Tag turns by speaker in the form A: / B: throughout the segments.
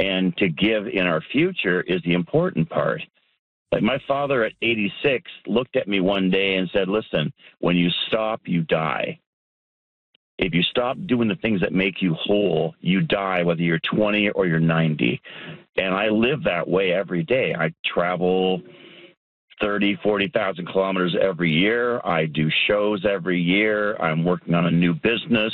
A: and to give in our future is the important part. Like my father at 86 looked at me one day and said, listen, when you stop, you die. If you stop doing the things that make you whole, you die, whether you're 20 or you're 90. And I live that way every day. I travel 40,000 kilometers every year. I do shows every year. I'm working on a new business.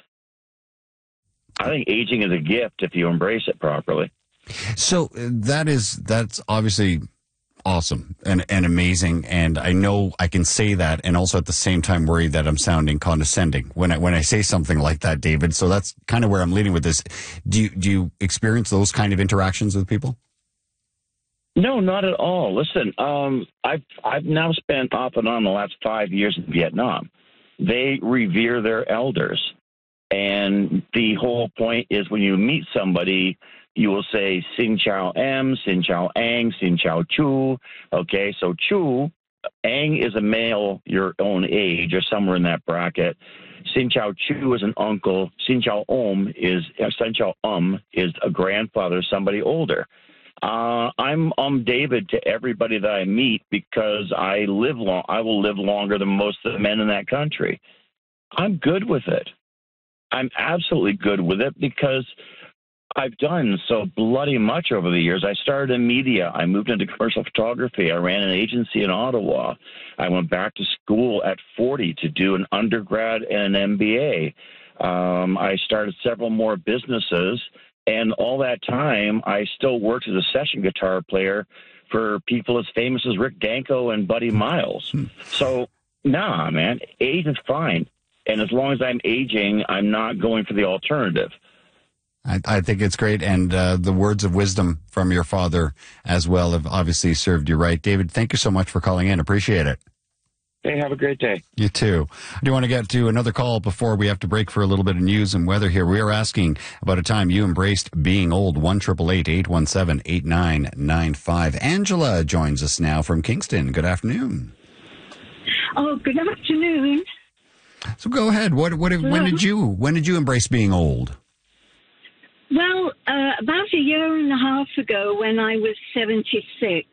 A: I think aging is a gift if you embrace it properly.
B: So that's obviously awesome and amazing, and I know I can say that and also at the same time worry that I'm sounding condescending when I say something like that, David. So that's kind of where I'm leading with this. Do you experience those kind of interactions with people?
A: No, not at all. Listen, I've now spent off and on the last 5 years in Vietnam. They revere their elders. And the whole point is when you meet somebody, you will say, Xin Chao Em, Xin Chao Ang, Xin Chao Chu. Okay, so Chu, Ang is a male your own age or somewhere in that bracket. Xin Chao Chu is an uncle. Xin Chao is a grandfather, somebody older. I'm David to everybody that I meet because I will live longer than most of the men in that country. I'm good with it. I'm absolutely good with it because I've done so bloody much over the years. I started in media. I moved into commercial photography. I ran an agency in Ottawa. I went back to school at 40 to do an undergrad and an MBA. I started several more businesses. And all that time, I still worked as a session guitar player for people as famous as Rick Danko and Buddy Miles. So, nah, man, age is fine. And as long as I'm aging, I'm not going for the alternative.
B: I think it's great. And the words of wisdom from your father as well have obviously served you right. David, thank you so much for calling in. Appreciate it.
A: Hey, have a great day.
B: You too. I do want to get to another call before we have to break for a little bit of news and weather here. We are asking about a time you embraced being old. 1-888-817-8995. Angela joins us now from Kingston. Good afternoon.
C: Oh, good afternoon.
B: So go ahead. When did you embrace being old?
C: Well, about a year and a half ago when I was 76,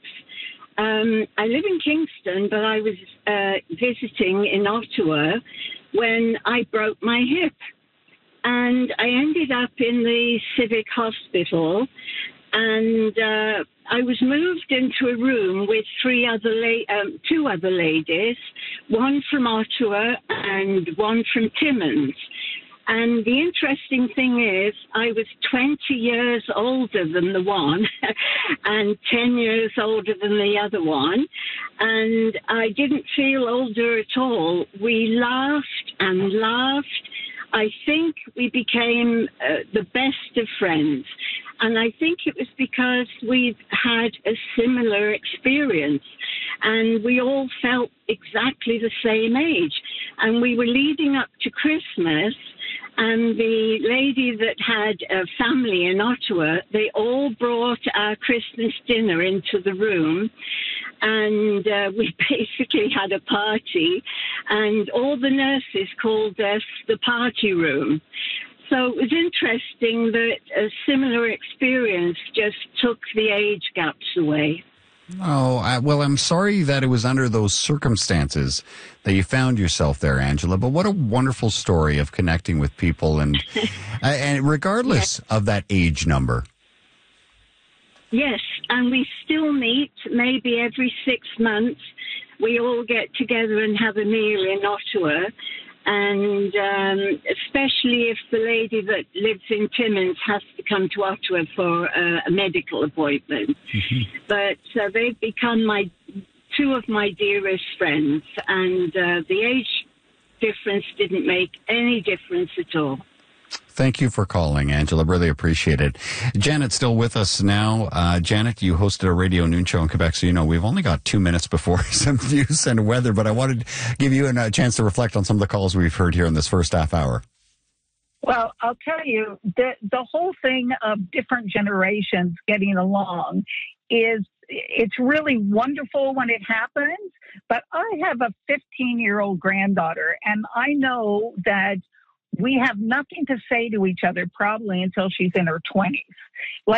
C: I live in Kingston, but I was visiting in Ottawa when I broke my hip. And I ended up in the Civic Hospital, and I was moved into a room with two other ladies, one from Ottawa and one from Timmins. And the interesting thing is, I was 20 years older than the one and 10 years older than the other one. And I didn't feel older at all. We laughed and laughed. I think we became the best of friends. And I think it was because we'd had a similar experience. And we all felt exactly the same age. And we were leading up to Christmas. And the lady that had a family in Ottawa, they all brought our Christmas dinner into the room. And we basically had a party. And all the nurses called us the party room. So it was interesting that a similar experience just took the age gaps away.
B: Oh, well, I'm sorry that it was under those circumstances that you found yourself there, Angela, but what a wonderful story of connecting with people and regardless of that age number.
C: Yes, and we still meet maybe every 6 months. We all get together and have a meal in Ottawa. And especially if the lady that lives in Timmins has to come to Ottawa for a medical appointment. Mm-hmm. But they've become two of my dearest friends. And the age difference didn't make any difference at all.
B: Thank you for calling, Angela. Really appreciate it. Janet's still with us now. Janet, you hosted a radio noon show in Quebec, so you know we've only got 2 minutes before some news and weather, but I wanted to give you a chance to reflect on some of the calls we've heard here in this first half hour.
D: Well, I'll tell you, the whole thing of different generations getting along it's really wonderful when it happens, but I have a 15-year-old granddaughter, and I know that we have nothing to say to each other probably until she's in her 20s.